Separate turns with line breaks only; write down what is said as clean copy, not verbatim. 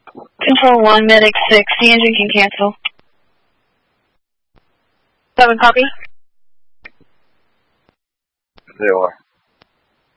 Control 1, Medic 6. The engine can cancel.
7, copy.
They are.